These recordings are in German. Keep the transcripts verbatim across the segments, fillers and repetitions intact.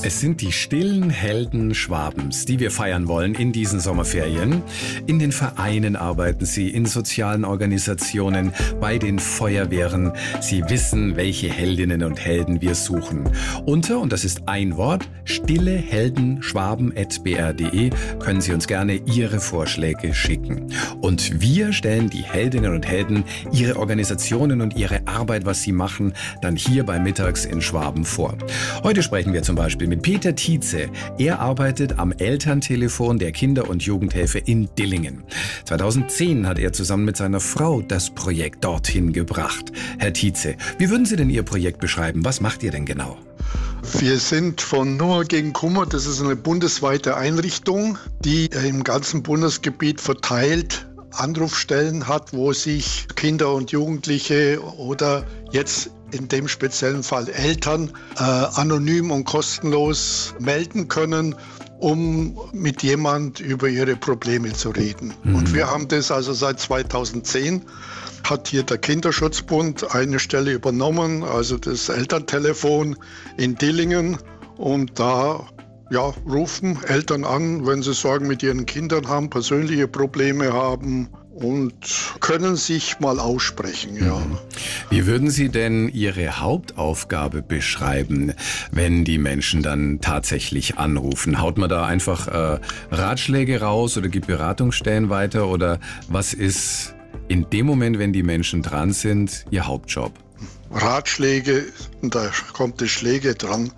Es sind die stillen Helden Schwabens, die wir feiern wollen in diesen Sommerferien. In den Vereinen arbeiten sie, in sozialen Organisationen, bei den Feuerwehren. Sie wissen, welche Heldinnen und Helden wir suchen. Unter, und das ist ein Wort, stilleheldenschwaben at b r punkt d e können Sie uns gerne Ihre Vorschläge schicken. Und wir stellen die Heldinnen und Helden, ihre Organisationen und ihre Arbeit, was sie machen, dann hier bei Mittags in Schwaben vor. Heute sprechen wir zum Beispiel mit Peter Tietze. Er arbeitet am Elterntelefon der Kinder- und Jugendhilfe in Dillingen. zweitausendzehn hat er zusammen mit seiner Frau das Projekt dorthin gebracht. Herr Tietze, wie würden Sie denn Ihr Projekt beschreiben? Was macht ihr denn genau? Wir sind von Nummer gegen Kummer. Das ist eine bundesweite Einrichtung, die im ganzen Bundesgebiet verteilt Anrufstellen hat, wo sich Kinder und Jugendliche oder jetzt in dem speziellen Fall Eltern äh, anonym und kostenlos melden können, um mit jemand über ihre Probleme zu reden. Mhm. Und wir haben das also seit zweitausendzehn, hat hier der Kinderschutzbund eine Stelle übernommen, also das Elterntelefon in Dillingen. Und da ja, rufen Eltern an, wenn sie Sorgen mit ihren Kindern haben, persönliche Probleme haben und können sich mal aussprechen. Ja. Wie würden Sie denn Ihre Hauptaufgabe beschreiben, wenn die Menschen dann tatsächlich anrufen? Haut man da einfach äh, Ratschläge raus oder gibt Beratungsstellen weiter? Oder was ist in dem Moment, wenn die Menschen dran sind, Ihr Hauptjob? Ratschläge, da kommt die Schläge dran.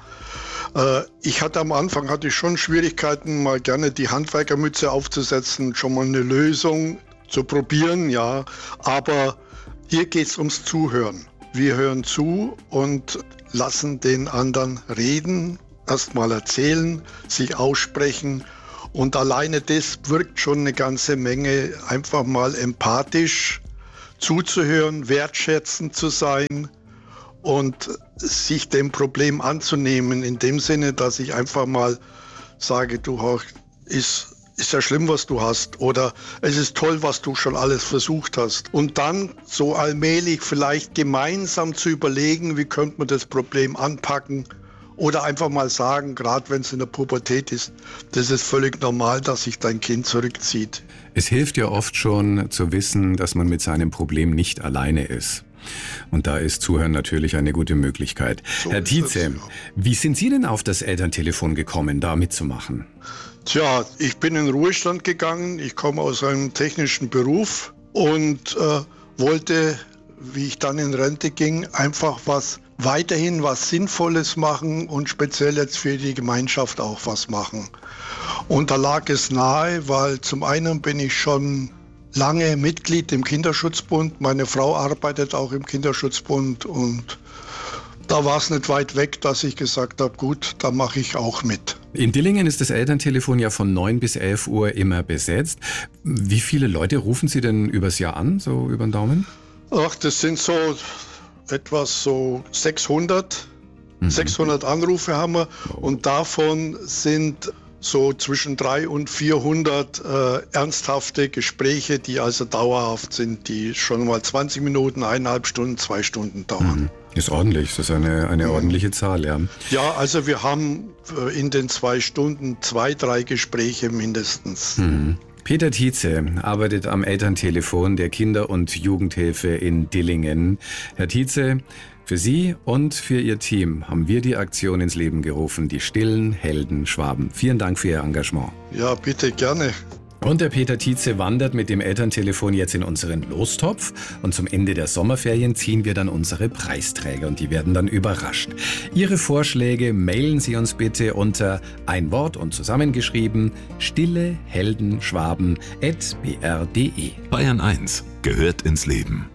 Ich hatte am Anfang hatte ich schon Schwierigkeiten, mal gerne die Handwerkermütze aufzusetzen, schon mal eine Lösung zu probieren, ja. Aber hier geht es ums Zuhören. Wir hören zu und lassen den anderen reden, erst mal erzählen, sich aussprechen. Und alleine das wirkt schon eine ganze Menge, einfach mal empathisch zuzuhören, wertschätzend zu sein und sich dem Problem anzunehmen, in dem Sinne, dass ich einfach mal sage, du, ist, ist ja schlimm, was du hast, oder es ist toll, was du schon alles versucht hast. Und dann so allmählich vielleicht gemeinsam zu überlegen, wie könnte man das Problem anpacken, oder einfach mal sagen, gerade wenn es in der Pubertät ist, das ist völlig normal, dass sich dein Kind zurückzieht. Es hilft ja oft schon zu wissen, dass man mit seinem Problem nicht alleine ist. Und da ist Zuhören natürlich eine gute Möglichkeit. So, Herr Tietze, ja. Wie sind Sie denn auf das Elterntelefon gekommen, da mitzumachen? Tja, ich bin in den Ruhestand gegangen. Ich komme aus einem technischen Beruf und äh, wollte, wie ich dann in Rente ging, einfach was weiterhin was Sinnvolles machen und speziell jetzt für die Gemeinschaft auch was machen. Und da lag es nahe, weil zum einen bin ich schon lange Mitglied im Kinderschutzbund. Meine Frau arbeitet auch im Kinderschutzbund und da war es nicht weit weg, dass ich gesagt habe, gut, da mache ich auch mit. In Dillingen ist das Elterntelefon ja von neun bis elf Uhr immer besetzt. Wie viele Leute rufen Sie denn übers Jahr an, so über den Daumen? Ach, das sind so etwas so sechshundert. Mhm. sechshundert Anrufe haben wir und davon sind so zwischen dreihundert und vierhundert äh, ernsthafte Gespräche, die also dauerhaft sind, die schon mal zwanzig Minuten, eineinhalb Stunden, zwei Stunden dauern. Mhm. Ist ordentlich, das ist eine, eine ordentliche Zahl, ja. Ja, also wir haben in den zwei Stunden zwei, drei Gespräche mindestens. Mhm. Peter Tietze arbeitet am Elterntelefon der Kinder- und Jugendhilfe in Dillingen. Herr Tietze, für Sie und für Ihr Team haben wir die Aktion ins Leben gerufen, die stillen Helden Schwaben. Vielen Dank für Ihr Engagement. Ja, bitte, gerne. Und der Peter Tietze wandert mit dem Elterntelefon jetzt in unseren Lostopf und zum Ende der Sommerferien ziehen wir dann unsere Preisträger und die werden dann überrascht. Ihre Vorschläge mailen Sie uns bitte unter ein Wort und zusammengeschrieben stilleheldenschwaben at b r punkt d e. Bayern eins gehört ins Leben.